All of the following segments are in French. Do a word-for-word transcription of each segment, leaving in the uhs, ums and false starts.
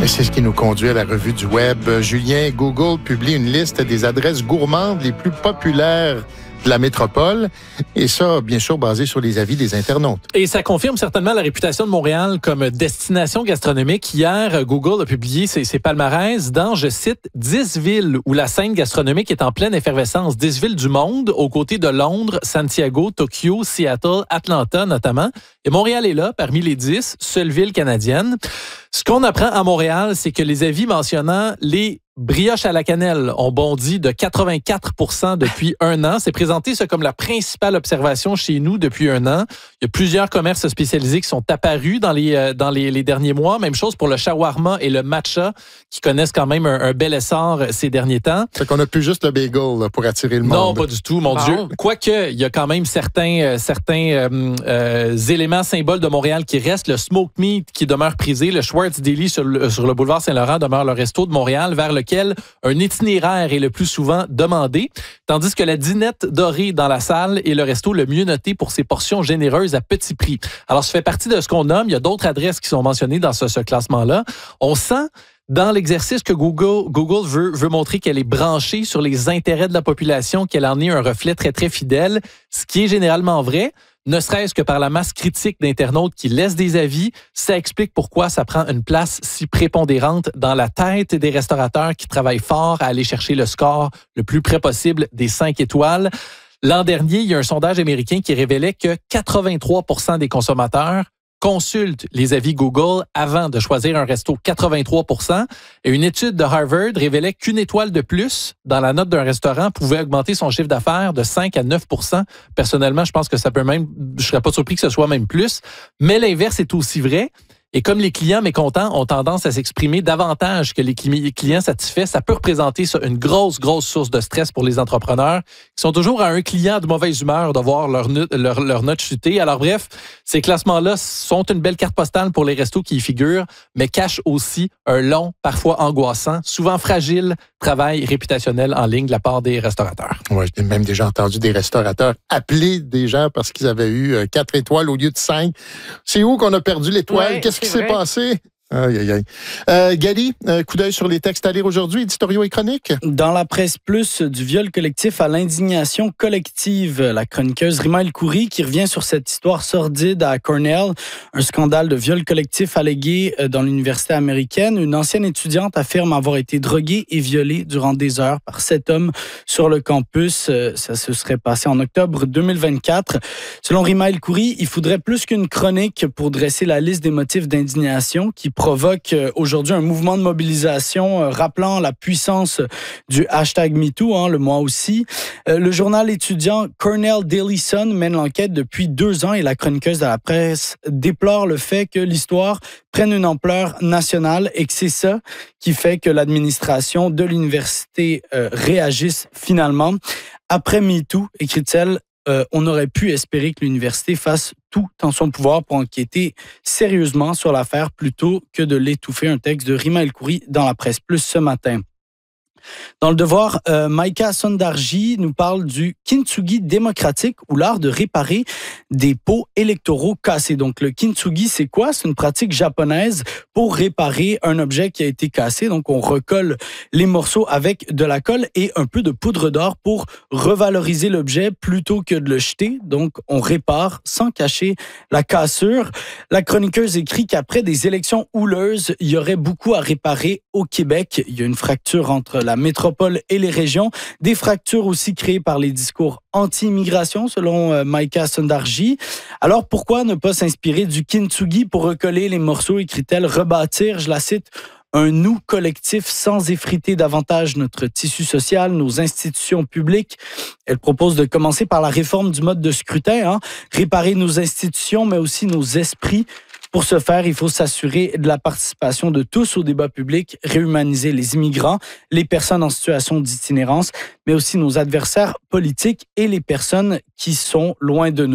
Et c'est ce qui nous conduit à la revue du Web. Julien, Google publie une liste des adresses gourmandes les plus populaires de la métropole. Et ça, bien sûr, basé sur les avis des internautes. Et ça confirme certainement la réputation de Montréal comme destination gastronomique. Hier, Google a publié ses, ses palmarès dans, je cite, dix villes où la scène gastronomique est en pleine effervescence. dix villes du monde, aux côtés de Londres, Santiago, Tokyo, Seattle, Atlanta notamment. Et Montréal est là, parmi les dix, seule ville canadienne. Ce qu'on apprend à Montréal, c'est que les avis mentionnant les brioches à la cannelle ont bondi de quatre-vingt-quatre pour cent depuis un an. C'est présenté ça comme la principale observation chez nous depuis un an. Il y a plusieurs commerces spécialisés qui sont apparus dans les, euh, dans les, les derniers mois. Même chose pour le shawarma et le matcha, qui connaissent quand même un, un bel essor ces derniers temps. Fait qu'on n'a plus juste le bagel là, pour attirer le monde. Non, pas du tout, mon wow. Dieu. Quoique, il y a quand même certains, euh, certains euh, euh, éléments symboles de Montréal qui restent. Le smoked meat qui demeure prisé. Le Schwartz Deli sur le, sur le boulevard Saint-Laurent demeure le resto de Montréal vers lequel un itinéraire est le plus souvent demandé, tandis que la dinette dorée dans la salle est le resto le mieux noté pour ses portions généreuses à petit prix. Alors, ça fait partie de ce qu'on nomme. Il y a d'autres adresses qui sont mentionnées dans ce, ce classement-là. On sent dans l'exercice que Google, Google veut, veut montrer qu'elle est branchée sur les intérêts de la population, qu'elle en est un reflet très, très fidèle, ce qui est généralement vrai. Ne serait-ce que par la masse critique d'internautes qui laissent des avis, ça explique pourquoi ça prend une place si prépondérante dans la tête des restaurateurs qui travaillent fort à aller chercher le score le plus près possible des cinq étoiles. L'an dernier, il y a un sondage américain qui révélait que quatre-vingt-trois pour cent des consommateurs consultent les avis Google avant de choisir un resto, quatre-vingt-trois pour cent. Et une étude de Harvard révélait qu'une étoile de plus dans la note d'un restaurant pouvait augmenter son chiffre d'affaires de cinq à neuf pour cent. Personnellement, je pense que ça peut même, je serais pas surpris que ce soit même plus. Mais l'inverse est aussi vrai. Et comme les clients mécontents ont tendance à s'exprimer davantage que les clients satisfaits, ça peut représenter une grosse, grosse source de stress pour les entrepreneurs qui sont toujours à un client de mauvaise humeur de voir leur, leur, leur note chuter. Alors bref, ces classements-là sont une belle carte postale pour les restos qui y figurent, mais cachent aussi un long, parfois angoissant, souvent fragile travail réputationnel en ligne de la part des restaurateurs. Oui, j'ai même déjà entendu des restaurateurs appeler des gens parce qu'ils avaient eu quatre étoiles au lieu de cinq. C'est où qu'on a perdu l'étoile? Ouais, Qu'est-ce qui c'est s'est vrai. passé? Aïe, aïe, aïe. Euh, Gali, un coup d'œil sur les textes à lire aujourd'hui, éditoriaux et chroniques. Dans la presse plus, du viol collectif à l'indignation collective, la chroniqueuse Rima El-Khoury qui revient sur cette histoire sordide à Cornell, un scandale de viol collectif allégué dans l'université américaine. Une ancienne étudiante affirme avoir été droguée et violée durant des heures par sept hommes sur le campus. Ça se serait passé en octobre deux mille vingt-quatre. Selon Rima El-Khoury, il faudrait plus qu'une chronique pour dresser la liste des motifs d'indignation qui provoque aujourd'hui un mouvement de mobilisation euh, rappelant la puissance du hashtag MeToo, hein, le mois aussi. Euh, le journal étudiant Cornell Daily Sun mène l'enquête depuis deux ans et la chroniqueuse de la presse déplore le fait que l'histoire prenne une ampleur nationale et que c'est ça qui fait que l'administration de l'université euh, réagisse finalement. Après MeToo, écrit-elle, Euh, on aurait pu espérer que l'université fasse tout en son pouvoir pour enquêter sérieusement sur l'affaire plutôt que de l'étouffer. Un texte de Rima El-Khoury dans la presse plus ce matin. Dans le Devoir, euh, Maïka Sondarji nous parle du kintsugi démocratique ou l'art de réparer des pots électoraux cassés. Donc, le kintsugi, c'est quoi? C'est une pratique japonaise pour réparer un objet qui a été cassé. Donc, on recolle les morceaux avec de la colle et un peu de poudre d'or pour revaloriser l'objet plutôt que de le jeter. Donc, on répare sans cacher la cassure. La chroniqueuse écrit qu'après des élections houleuses, il y aurait beaucoup à réparer au Québec. Il y a une fracture entre la métropole et les régions. Des fractures aussi créées par les discours anti-immigration, selon euh, Maïka Sondarji. Alors, pourquoi ne pas s'inspirer du kintsugi pour recoller les morceaux, écrit-elle, rebâtir, je la cite, un nous collectif sans effriter davantage notre tissu social, nos institutions publiques. Elle propose de commencer par la réforme du mode de scrutin, hein, réparer nos institutions, mais aussi nos esprits. Pour ce faire, il faut s'assurer de la participation de tous au débat public, réhumaniser les immigrants, les personnes en situation d'itinérance, mais aussi nos adversaires politiques et les personnes qui sont loin de nous.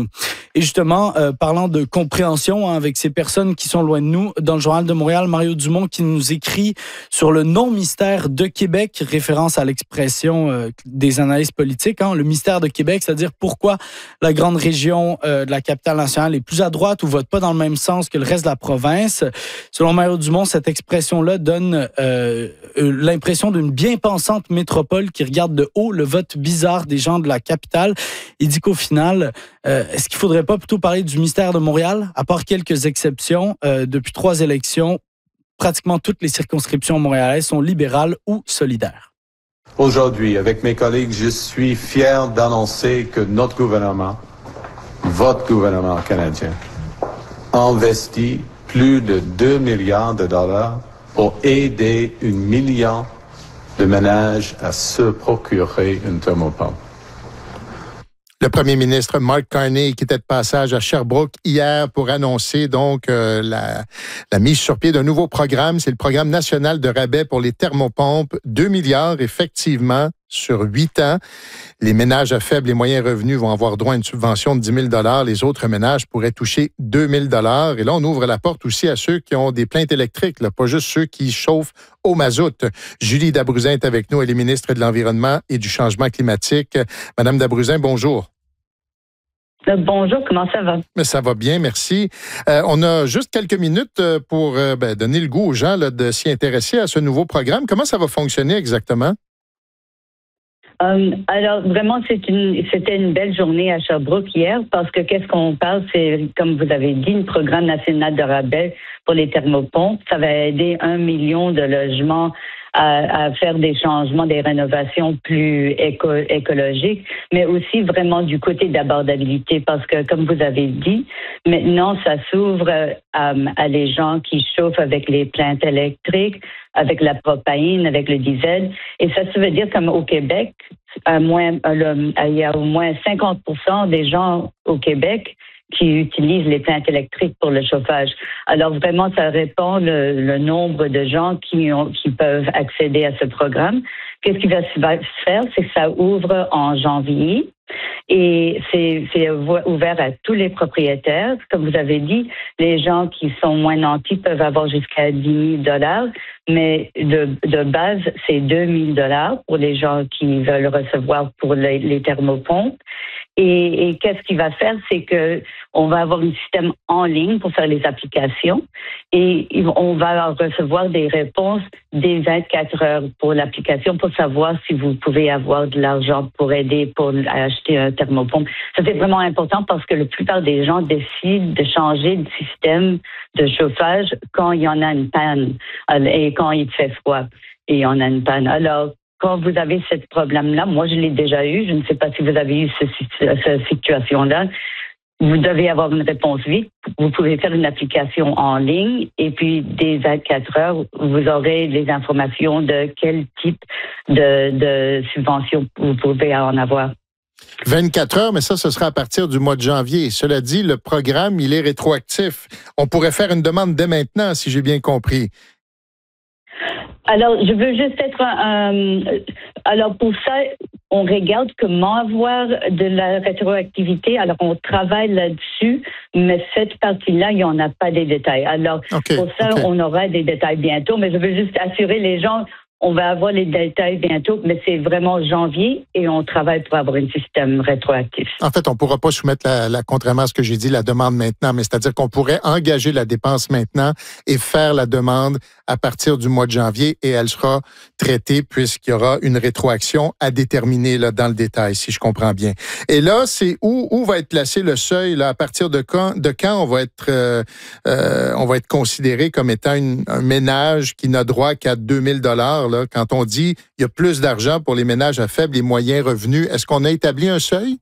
Et justement, euh, parlant de compréhension hein, avec ces personnes qui sont loin de nous, dans le Journal de Montréal, Mario Dumont qui nous écrit sur le non-mystère de Québec, référence à l'expression euh, des analystes politiques, hein, le mystère de Québec, c'est-à-dire pourquoi la grande région euh, de la capitale nationale est plus à droite ou vote pas dans le même sens que le reste de la province. Selon Mario Dumont, cette expression-là donne euh, l'impression d'une bien pensante métropole qui regarde de haut le vote bizarre des gens de la capitale. Il dit qu'au final, euh, est-ce qu'il faudrait pas plutôt parler du mystère de Montréal, à part quelques exceptions, euh, depuis trois élections, pratiquement toutes les circonscriptions montréalaises sont libérales ou solidaires. Aujourd'hui, avec mes collègues, je suis fier d'annoncer que notre gouvernement, votre gouvernement canadien, investit plus de deux milliards de dollars pour aider un million de ménages à se procurer une thermopompe. Le premier ministre Mark Carney qui était de passage à Sherbrooke hier pour annoncer donc euh, la, la mise sur pied d'un nouveau programme. C'est le programme national de rabais pour les thermopompes. deux milliards effectivement sur huit ans. Les ménages à faibles et moyens revenus vont avoir droit à une subvention de dix mille dollars. Les autres ménages pourraient toucher deux mille dollars. Et là, on ouvre la porte aussi à ceux qui ont des plaintes électriques, là, pas juste ceux qui chauffent au mazout. Julie Dabruzin est avec nous. Elle est ministre de l'Environnement et du Changement climatique. Madame Dabruzin, bonjour. Bonjour, comment ça va? Mais ça va bien, merci. Euh, on a juste quelques minutes pour euh, ben, donner le goût aux gens là, de s'y intéresser à ce nouveau programme. Comment ça va fonctionner exactement? Um, alors, vraiment, c'est une, c'était une belle journée à Sherbrooke hier parce que qu'est-ce qu'on parle, c'est, comme vous avez dit, un programme national de rabais pour les thermopompes. Ça va aider un million de logements à, à faire des changements, des rénovations plus éco, écologiques, mais aussi vraiment du côté d'abordabilité parce que, comme vous avez dit, maintenant, ça s'ouvre um, à les gens qui chauffent avec les plaintes électriques, avec la propane, avec le diesel. Et ça, ça veut dire comme au Québec, à moins, le, il y a au moins cinquante pour cent des gens au Québec qui utilisent les plaintes électriques pour le chauffage. Alors vraiment, ça répond le, le nombre de gens qui, ont, qui peuvent accéder à ce programme. Qu'est-ce qui va se faire? C'est que ça ouvre en janvier et c'est, c'est ouvert à tous les propriétaires. Comme vous avez dit, les gens qui sont moins nantis peuvent avoir jusqu'à dix mille dollars, mais de, de base, c'est deux mille dollars pour les gens qui veulent recevoir pour les, les thermopompes. Et, et qu'est-ce qu'il va faire, c'est que on va avoir un système en ligne pour faire les applications et on va recevoir des réponses des vingt-quatre heures pour l'application pour savoir si vous pouvez avoir de l'argent pour aider pour acheter un thermopompe. Ça, c'est vraiment important parce que la plupart des gens décident de changer de système de chauffage quand il y en a une panne et quand il fait froid et il y en a une panne. Alors, quand vous avez ce problème-là, moi je l'ai déjà eu, je ne sais pas si vous avez eu ce, cette situation-là, vous devez avoir une réponse vite. Vous pouvez faire une application en ligne et puis dès vingt-quatre heures, vous aurez les informations de quel type de, de subvention vous pouvez en avoir. vingt-quatre heures, mais ça, ce sera à partir du mois de janvier. Cela dit, le programme, il est rétroactif. On pourrait faire une demande dès maintenant, si j'ai bien compris. Alors, je veux juste être... Euh, alors, pour ça, on regarde comment avoir de la rétroactivité. Alors, on travaille là-dessus, mais cette partie-là, il n'y en a pas des détails. Alors, okay, pour ça, okay. on aura des détails bientôt, mais je veux juste assurer les gens... On va avoir les détails bientôt, mais c'est vraiment janvier et on travaille pour avoir un système rétroactif. En fait, on ne pourra pas soumettre, la, la, contrairement à ce que j'ai dit, la demande maintenant, mais c'est-à-dire qu'on pourrait engager la dépense maintenant et faire la demande à partir du mois de janvier et elle sera traitée puisqu'il y aura une rétroaction à déterminer là, dans le détail, si je comprends bien. Et là, c'est où, où va être placé le seuil, là, à partir de quand, de quand on va être, euh, euh, on va être considéré comme étant une, un ménage qui n'a droit qu'à deux mille dollars. Là, quand on dit qu'il y a plus d'argent pour les ménages à faibles et moyens revenus, est-ce qu'on a établi un seuil?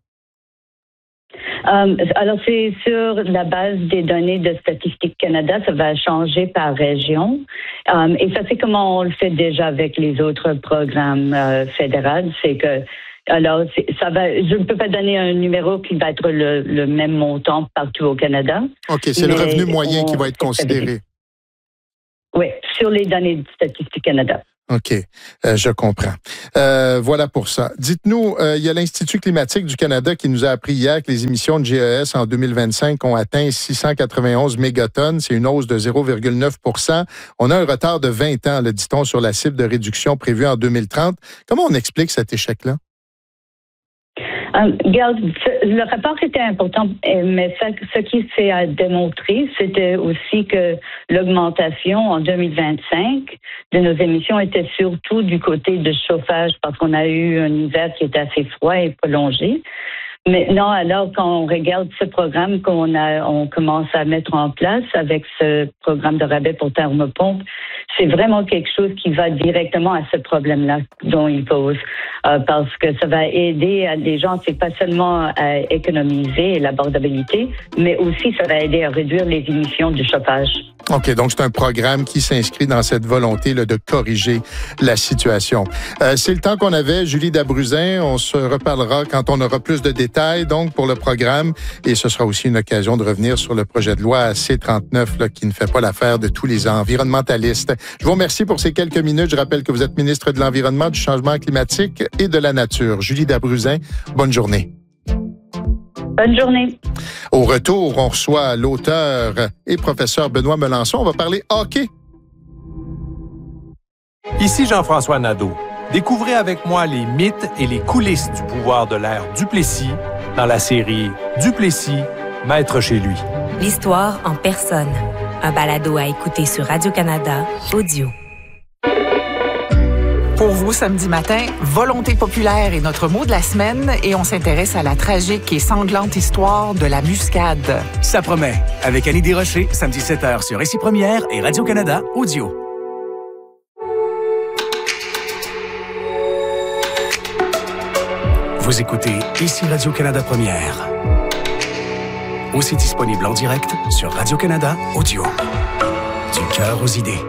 Um, alors, c'est sur la base des données de Statistique Canada, ça va changer par région. Um, et ça, c'est comment on le fait déjà avec les autres programmes euh, fédéraux. C'est que, alors, c'est, ça va, je ne peux pas donner un numéro qui va être le, le même montant partout au Canada. OK, c'est le revenu moyen on, qui va être considéré. Oui, sur les données de Statistique Canada. OK, euh, je comprends. Euh, voilà pour ça. Dites-nous, euh, il y a l'Institut climatique du Canada qui nous a appris hier que les émissions de G E S en deux mille vingt-cinq ont atteint six cent quatre-vingt-onze mégatonnes. C'est une hausse de zéro virgule neuf pour cent. On a un retard de vingt ans, le dit-on, sur la cible de réduction prévue en deux mille trente. Comment on explique cet échec-là? Um, regarde, le rapport était important, mais ça, ce qui s'est démontré, c'était aussi que l'augmentation en deux mille vingt-cinq de nos émissions était surtout du côté de chauffage, parce qu'on a eu un hiver qui était assez froid et prolongé. Maintenant, alors, quand on regarde ce programme qu'on a, on commence à mettre en place avec ce programme de rabais pour thermopompes, c'est vraiment quelque chose qui va directement à ce problème-là dont il pose. Euh, parce que ça va aider à des gens, c'est pas seulement à économiser l'abordabilité, mais aussi ça va aider à réduire les émissions du chauffage. OK, donc c'est un programme qui s'inscrit dans cette volonté là, de corriger la situation. Euh, c'est le temps qu'on avait. Julie Dabruzin, on se reparlera quand on aura plus de détails donc pour le programme et ce sera aussi une occasion de revenir sur le projet de loi C trente-neuf là, qui ne fait pas l'affaire de tous les environnementalistes. Je vous remercie pour ces quelques minutes. Je rappelle que vous êtes ministre de l'Environnement, du Changement climatique et de la Nature. Julie Dabruzin, bonne journée. Bonne journée. Au retour, on reçoit l'auteur et professeur Benoît Melançon. On va parler hockey. Ici Jean-François Nadeau. Découvrez avec moi les mythes et les coulisses du pouvoir de l'ère Duplessis dans la série Duplessis, maître chez lui. L'histoire en personne. Un balado à écouter sur Radio-Canada Audio. Pour vous, samedi matin, Volonté populaire est notre mot de la semaine et on s'intéresse à la tragique et sanglante histoire de la muscade. Ça promet. Avec Annie Desrochers, samedi sept heures sur Ici Première et Radio-Canada Audio. Vous écoutez Ici Radio-Canada Première. Aussi disponible en direct sur Radio-Canada Audio. Du cœur aux idées.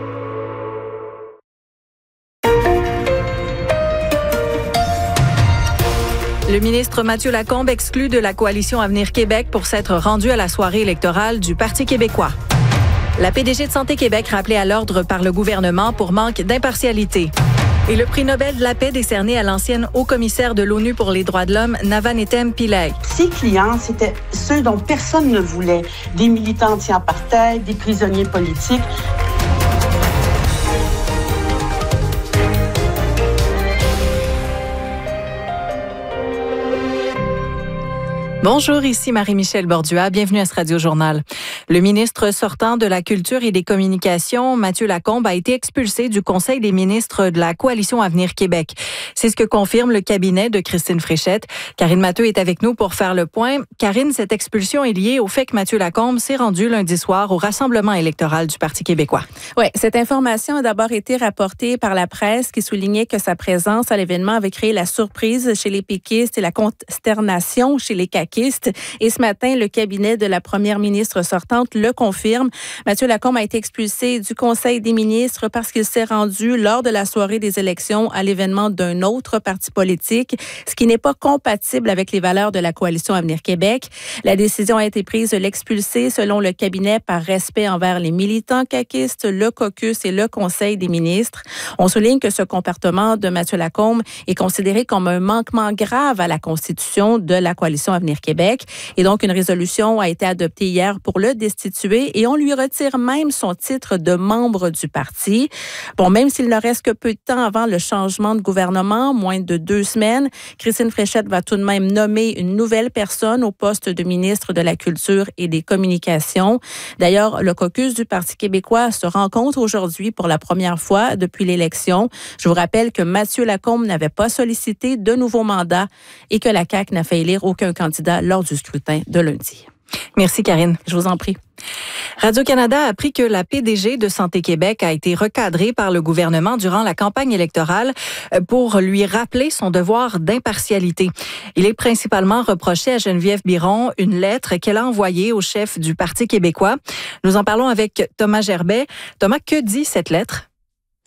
Le ministre Mathieu Lacombe exclu de la coalition Avenir Québec pour s'être rendu à la soirée électorale du Parti québécois. La P D G de Santé Québec rappelée à l'ordre par le gouvernement pour manque d'impartialité. Et le prix Nobel de la paix décerné à l'ancienne haut-commissaire de l'ONU pour les droits de l'homme, Navanethem Pillay. Ses clients, c'était ceux dont personne ne voulait. Des militants anti-apartheid, des prisonniers politiques. Bonjour, ici Marie-Michel Bordua. Bienvenue à ce Radio-Journal. Le ministre sortant de la Culture et des Communications, Mathieu Lacombe, a été expulsé du Conseil des ministres de la Coalition Avenir Québec. C'est ce que confirme le cabinet de Christine Fréchette. Karine Matteux est avec nous pour faire le point. Karine, cette expulsion est liée au fait que Mathieu Lacombe s'est rendu lundi soir au rassemblement électoral du Parti québécois. Oui, cette information a d'abord été rapportée par la presse qui soulignait que sa présence à l'événement avait créé la surprise chez les péquistes et la consternation chez les caquistes. Et ce matin, le cabinet de la première ministre sortante le confirme. Mathieu Lacombe a été expulsé du Conseil des ministres parce qu'il s'est rendu lors de la soirée des élections à l'événement d'un autre parti politique, ce qui n'est pas compatible avec les valeurs de la Coalition Avenir Québec. La décision a été prise de l'expulser, selon le cabinet, par respect envers les militants caquistes, le caucus et le Conseil des ministres. On souligne que ce comportement de Mathieu Lacombe est considéré comme un manquement grave à la Constitution de la Coalition Avenir Québec. Et donc, une résolution a été adoptée hier pour le destituer et on lui retire même son titre de membre du parti. Bon, même s'il ne reste que peu de temps avant le changement de gouvernement, moins de deux semaines, Christine Fréchette va tout de même nommer une nouvelle personne au poste de ministre de la Culture et des Communications. D'ailleurs, le caucus du Parti québécois se rencontre aujourd'hui pour la première fois depuis l'élection. Je vous rappelle que Mathieu Lacombe n'avait pas sollicité de nouveau mandat et que la C A Q n'a fait élire aucun candidat lors du scrutin de lundi. Merci, Karine. Je vous en prie. Radio-Canada a appris que la P D G de Santé Québec a été recadrée par le gouvernement durant la campagne électorale pour lui rappeler son devoir d'impartialité. Il est principalement reproché à Geneviève Biron une lettre qu'elle a envoyée au chef du Parti québécois. Nous en parlons avec Thomas Gerbet. Thomas, que dit cette lettre?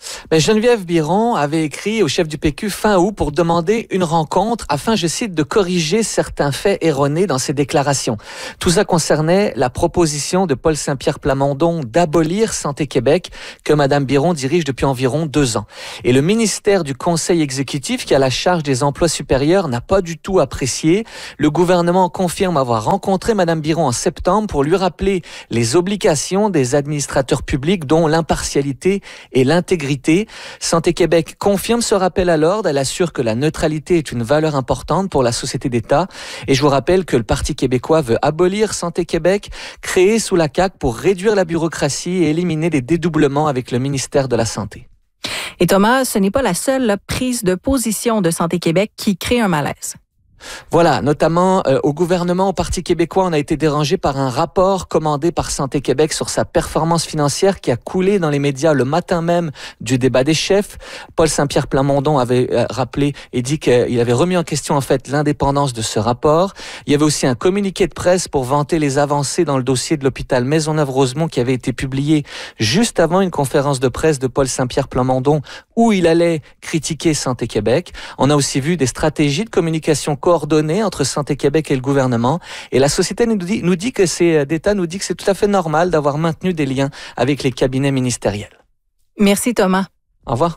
Ben, Geneviève Biron avait écrit au chef du P Q fin août pour demander une rencontre afin, je cite, de corriger certains faits erronés dans ses déclarations. Tout ça concernait la proposition de Paul Saint-Pierre Plamondon d'abolir Santé Québec que Mme Biron dirige depuis environ deux ans. Et le ministère du Conseil exécutif qui a la charge des emplois supérieurs n'a pas du tout apprécié. Le gouvernement confirme avoir rencontré Mme Biron en septembre pour lui rappeler les obligations des administrateurs publics dont l'impartialité et l'intégrité. Santé Québec confirme ce rappel à l'ordre. Elle assure que la neutralité est une valeur importante pour la société d'État. Et je vous rappelle que le Parti québécois veut abolir Santé Québec, créé sous la C A Q pour réduire la bureaucratie et éliminer les dédoublements avec le ministère de la Santé. Et Thomas, ce n'est pas la seule prise de position de Santé Québec qui crée un malaise. Voilà, notamment euh, au gouvernement, au Parti québécois, on a été dérangé par un rapport commandé par Santé Québec sur sa performance financière qui a coulé dans les médias le matin même du débat des chefs. Paul Saint-Pierre Plamondon avait euh, rappelé et dit qu'il avait remis en question en fait l'indépendance de ce rapport. Il y avait aussi un communiqué de presse pour vanter les avancées dans le dossier de l'hôpital Maisonneuve-Rosemont qui avait été publié juste avant une conférence de presse de Paul Saint-Pierre Plamondon où il allait critiquer Santé Québec. On a aussi vu des stratégies de communication coordonnées entre Santé Québec et le gouvernement. Et la société nous dit, nous dit que c'est, d'État nous dit que c'est tout à fait normal d'avoir maintenu des liens avec les cabinets ministériels. Merci Thomas. Au revoir.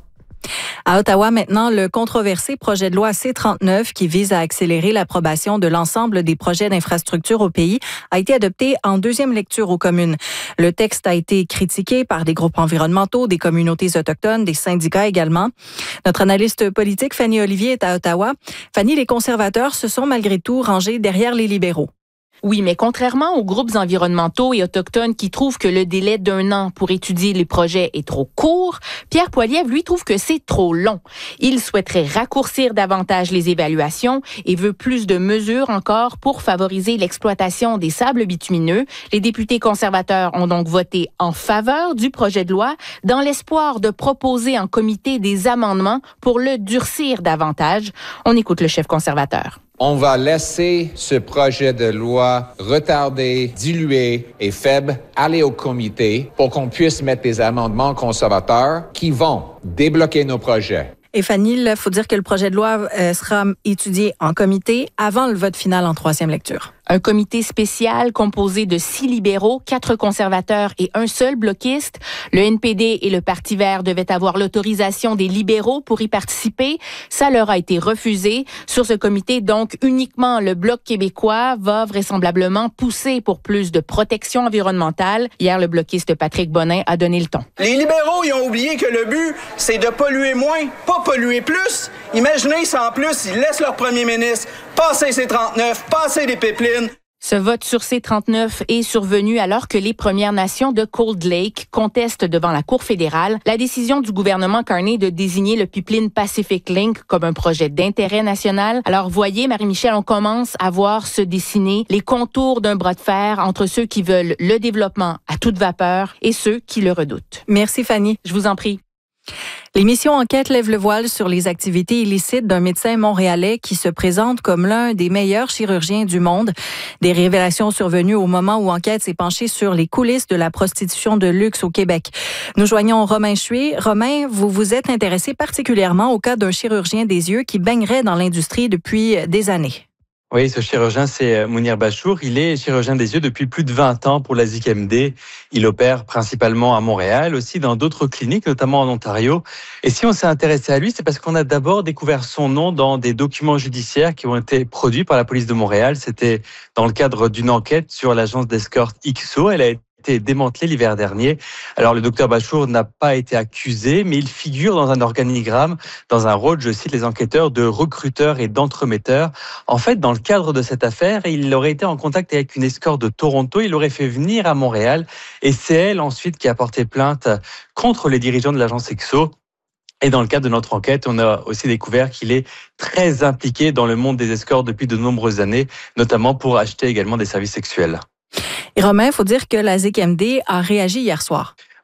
À Ottawa, maintenant, le controversé projet de loi C trente-neuf qui vise à accélérer l'approbation de l'ensemble des projets d'infrastructure au pays a été adopté en deuxième lecture aux communes. Le texte a été critiqué par des groupes environnementaux, des communautés autochtones, des syndicats également. Notre analyste politique, Fanny Olivier, est à Ottawa. Fanny, les conservateurs se sont malgré tout rangés derrière les libéraux. Oui, mais contrairement aux groupes environnementaux et autochtones qui trouvent que le délai d'un an pour étudier les projets est trop court, Pierre Poilievre, lui, trouve que c'est trop long. Il souhaiterait raccourcir davantage les évaluations et veut plus de mesures encore pour favoriser l'exploitation des sables bitumineux. Les députés conservateurs ont donc voté en faveur du projet de loi dans l'espoir de proposer en comité des amendements pour le durcir davantage. On écoute le chef conservateur. On va laisser ce projet de loi retardé, dilué et faible aller au comité pour qu'on puisse mettre des amendements conservateurs qui vont débloquer nos projets. Et Fanny, il faut dire que le projet de loi euh, sera étudié en comité avant le vote final en troisième lecture. Un comité spécial composé de six libéraux, quatre conservateurs et un seul bloquiste. Le N P D et le Parti vert devaient avoir l'autorisation des libéraux pour y participer. Ça leur a été refusé. Sur ce comité, donc, uniquement le Bloc québécois va vraisemblablement pousser pour plus de protection environnementale. Hier, le bloquiste Patrick Bonin a donné le ton. Les libéraux, ils ont oublié que le but, c'est de polluer moins, pas polluer plus. Imaginez si en plus, ils laissent leur premier ministre passer C trente-neuf, passer des pipelines. Ce vote sur C trente-neuf est survenu alors que les Premières Nations de Cold Lake contestent devant la Cour fédérale la décision du gouvernement Carney de désigner le pipeline Pacific Link comme un projet d'intérêt national. Alors voyez, Marie-Michel, on commence à voir se dessiner les contours d'un bras de fer entre ceux qui veulent le développement à toute vapeur et ceux qui le redoutent. Merci Fanny. Je vous en prie. L'émission Enquête lève le voile sur les activités illicites d'un médecin montréalais qui se présente comme l'un des meilleurs chirurgiens du monde. Des révélations survenues au moment où Enquête s'est penchée sur les coulisses de la prostitution de luxe au Québec. Nous joignons Romain Chuy. Romain, vous vous êtes intéressé particulièrement au cas d'un chirurgien des yeux qui baignerait dans l'industrie depuis des années. Oui, ce chirurgien, c'est Mounir Bachour. Il est chirurgien des yeux depuis plus de vingt ans pour la Z I C M D. Il opère principalement à Montréal, aussi dans d'autres cliniques, notamment en Ontario. Et si on s'est intéressé à lui, c'est parce qu'on a d'abord découvert son nom dans des documents judiciaires qui ont été produits par la police de Montréal. C'était dans le cadre d'une enquête sur l'agence d'escorte X O. Elle a été démantelé l'hiver dernier. Alors, le docteur Bachour n'a pas été accusé, mais il figure dans un organigramme, dans un rôle, je cite les enquêteurs, de recruteurs et d'entremetteurs. En fait, dans le cadre de cette affaire, il aurait été en contact avec une escorte de Toronto, il l'aurait fait venir à Montréal, et c'est elle ensuite qui a porté plainte contre les dirigeants de l'agence X O. Et dans le cadre de notre enquête, on a aussi découvert qu'il est très impliqué dans le monde des escortes depuis de nombreuses années, notamment pour acheter également des services sexuels. Et Romain, il faut dire que la Z I C M D a réagi hier soir.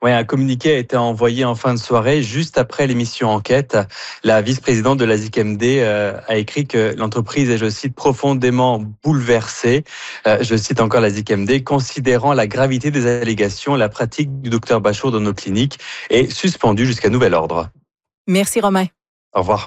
Oui, un communiqué a été envoyé en fin de soirée, juste après l'émission Enquête. La vice-présidente de la Z I C M D euh, a écrit que l'entreprise est, je cite, profondément bouleversée. Euh, je cite encore la Z I C M D, considérant la gravité des allégations, la pratique du docteur Bachour dans nos cliniques est suspendue jusqu'à nouvel ordre. Merci Romain. Au revoir.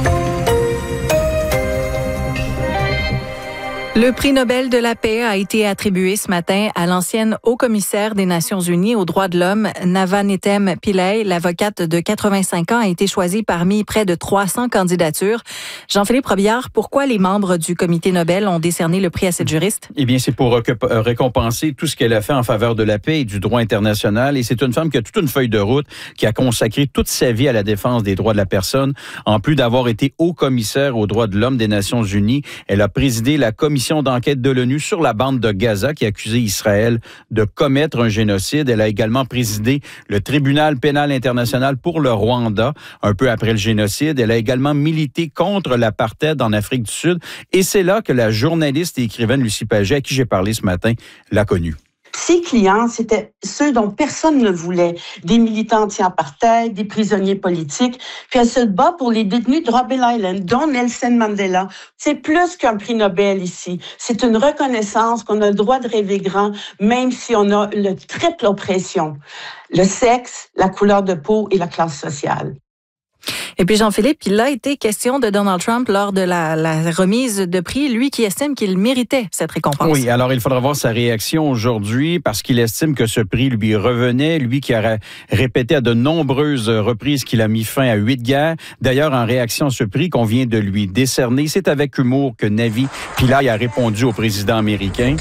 Le prix Nobel de la paix a été attribué ce matin à l'ancienne haut-commissaire des Nations unies aux droits de l'homme, Navanethem Pillay. L'avocate de quatre-vingt-cinq ans a été choisie parmi près de trois cents candidatures. Jean-Philippe Robillard, pourquoi les membres du comité Nobel ont décerné le prix à cette juriste? Eh bien, c'est pour récompenser tout ce qu'elle a fait en faveur de la paix et du droit international. Et c'est une femme qui a toute une feuille de route, qui a consacré toute sa vie à la défense des droits de la personne. En plus d'avoir été haut-commissaire aux droits de l'homme des Nations unies, elle a présidé la commission d'enquête de l'ONU sur la bande de Gaza qui accusait Israël de commettre un génocide. Elle a également présidé le tribunal pénal international pour le Rwanda un peu après le génocide. Elle a également milité contre l'apartheid en Afrique du Sud. Et c'est là que la journaliste et écrivaine Lucie Pagé, à qui j'ai parlé ce matin, l'a connue. Ses clients, c'était ceux dont personne ne voulait, des militants anti-apartheid, des prisonniers politiques. Puis elle se bat pour les détenus de Robben Island, dont Nelson Mandela. C'est plus qu'un prix Nobel ici. C'est une reconnaissance qu'on a le droit de rêver grand, même si on a le triple oppression. Le sexe, la couleur de peau et la classe sociale. Et puis Jean-Philippe, il a été question de Donald Trump lors de la, la remise de prix, lui qui estime qu'il méritait cette récompense. Oui, alors il faudra voir sa réaction aujourd'hui parce qu'il estime que ce prix lui revenait, lui qui a répété à de nombreuses reprises qu'il a mis fin à huit guerres. D'ailleurs, en réaction à ce prix qu'on vient de lui décerner, c'est avec humour que Navi Pillay a répondu au président américain.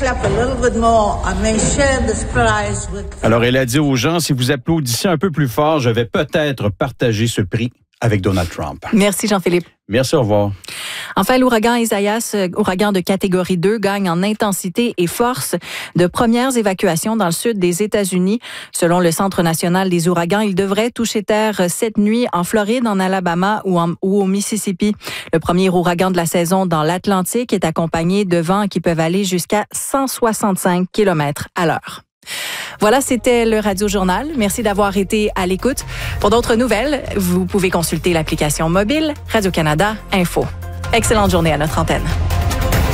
Alors elle a dit aux gens, si vous applaudissez un peu plus fort, je vais peut-être partager ce prix avec Donald Trump. Merci Jean-Philippe. Merci, au revoir. Enfin, l'ouragan Isaias, ouragan de catégorie deux, gagne en intensité et force. De premières évacuations dans le sud des États-Unis. Selon le Centre national des ouragans, il devrait toucher terre cette nuit en Floride, en Alabama ou, en, ou au Mississippi. Le premier ouragan de la saison dans l'Atlantique est accompagné de vents qui peuvent aller jusqu'à cent soixante-cinq kilomètres à l'heure. Voilà, c'était le Radio Journal. Merci d'avoir été à l'écoute. Pour d'autres nouvelles, vous pouvez consulter l'application mobile Radio-Canada Info. Excellente journée à notre antenne.